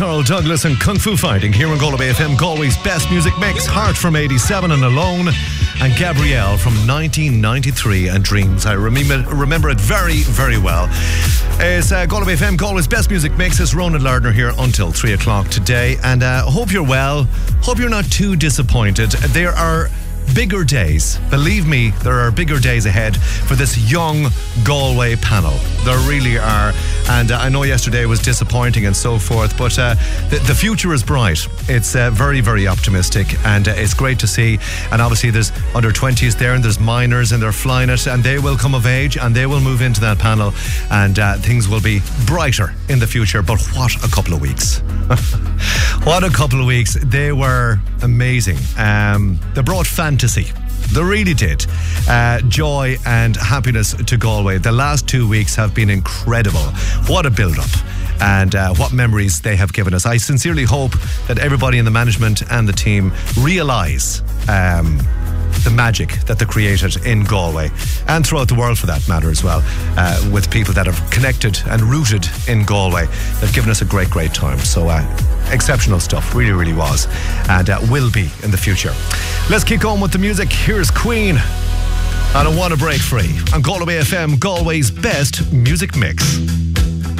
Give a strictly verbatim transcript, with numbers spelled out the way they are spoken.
Carl Douglas and Kung Fu Fighting here on Galway F M, Galway's best music mix. Heart from eighty-seven and Alone, and Gabrielle from nineteen ninety-three and Dreams. I remember remember it very, very well. It's uh, Galway F M, Galway's best music mix. It's Ronan Lardner here until three o'clock today, and uh, hope you're well. Hope you're not too disappointed. There are bigger days. Believe me, there are bigger days ahead for this young Galway panel. There really are. And uh, I know yesterday was disappointing and so forth, but uh, the, the future is bright. It's uh, very, very optimistic, and uh, it's great to see. And obviously there's under twenties there, and there's minors, and they're flying it, and they will come of age, and they will move into that panel, and uh, things will be brighter in the future. But what a couple of weeks. What a couple of weeks. They were amazing. Um, they brought fantasy. They really did. Uh, joy and happiness to Galway. The last two weeks have been incredible. What a build-up. And uh, what memories they have given us. I sincerely hope that everybody in the management and the team realise um, the magic that they created in Galway and throughout the world for that matter as well, uh, with people that have connected and rooted in Galway. They've given us a great, great time. So uh, exceptional stuff, really, really was, and uh, will be in the future. Let's kick on with the music. Here's Queen, and I Want to Break Free on Galway F M, Galway's best music mix.